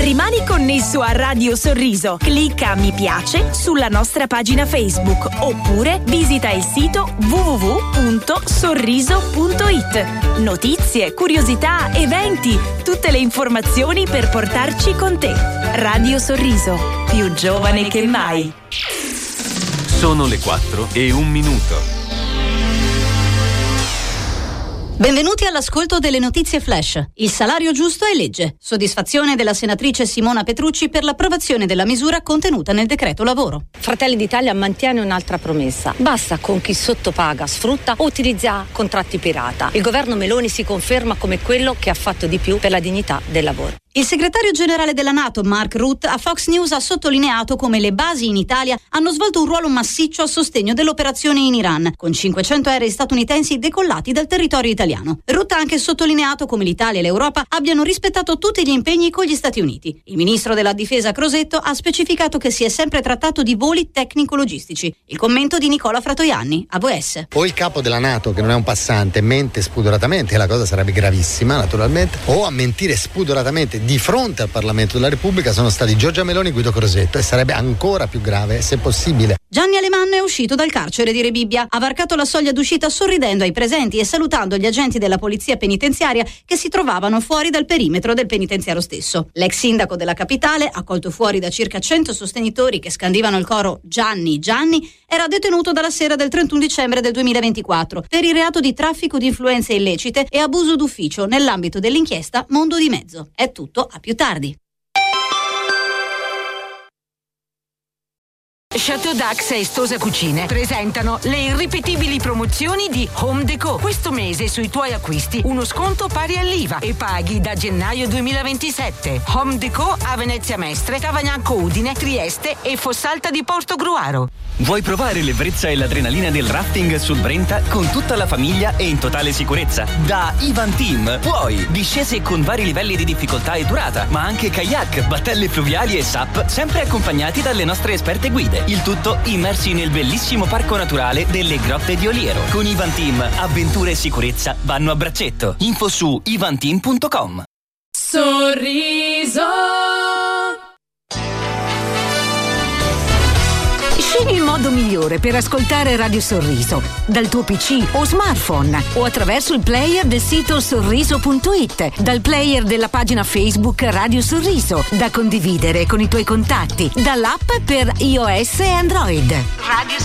Rimani connesso a Radio Sorriso. Clicca mi piace sulla nostra pagina Facebook oppure visita il sito www.sorriso.it. Notizie, curiosità, eventi, tutte le informazioni per portarci con te. Radio Sorriso, più giovane che mai. Sono le 4:01. Benvenuti all'ascolto delle notizie flash. Il salario giusto è legge. Soddisfazione della senatrice Simona Petrucci per l'approvazione della misura contenuta nel decreto lavoro. Fratelli d'Italia mantiene un'altra promessa. Basta con chi sottopaga, sfrutta o utilizza contratti pirata. Il governo Meloni si conferma come quello che ha fatto di più per la dignità del lavoro. Il segretario generale della NATO, Mark Rutte, a Fox News ha sottolineato come le basi in Italia hanno svolto un ruolo massiccio a sostegno dell'operazione in Iran, con 500 aerei statunitensi decollati dal territorio italiano. Rutte ha anche sottolineato come l'Italia e l'Europa abbiano rispettato tutti gli impegni con gli Stati Uniti. Il ministro della Difesa Crosetto ha specificato che si è sempre trattato di voli tecnico-logistici. Il commento di Nicola Fratoianni, AVS. O il capo della NATO, che non è un passante, mente spudoratamente, e la cosa sarebbe gravissima naturalmente, o a mentire spudoratamente di fronte al Parlamento della Repubblica sono stati Giorgia Meloni e Guido Crosetto, e sarebbe ancora più grave se possibile. Gianni Alemanno è uscito dal carcere di Rebibbia, ha varcato la soglia d'uscita sorridendo ai presenti e salutando gli agenti della polizia penitenziaria che si trovavano fuori dal perimetro del penitenziario stesso. L'ex sindaco della capitale, accolto fuori da circa 100 sostenitori che scandivano il coro Gianni, Gianni, era detenuto dalla sera del 31 dicembre del 2024 per il reato di traffico di influenze illecite e abuso d'ufficio nell'ambito dell'inchiesta Mondo di Mezzo. È tutto, a più tardi. Chateau Dax e Stosa Cucine presentano le irripetibili promozioni di Home Déco. Questo mese sui tuoi acquisti uno sconto pari all'IVA e paghi da gennaio 2027. Home Déco a Venezia Mestre, Cavagnacco Udine, Trieste e Fossalta di Portogruaro. Vuoi provare l'ebbrezza e l'adrenalina del rafting sul Brenta con tutta la famiglia e in totale sicurezza? Da Ivan Team puoi! Discese con vari livelli di difficoltà e durata, ma anche kayak, battelle fluviali e SUP, sempre accompagnati dalle nostre esperte guide. Il tutto immersi nel bellissimo parco naturale delle Grotte di Oliero. Con Ivan Team, avventure e sicurezza vanno a braccetto. Info su ivanteam.com. Sorriso. Scegli il modo migliore per ascoltare Radio Sorriso dal tuo PC o smartphone o attraverso il player del sito sorriso.it, dal player della pagina Facebook Radio Sorriso, da condividere con i tuoi contatti, dall'app per iOS e Android. Radio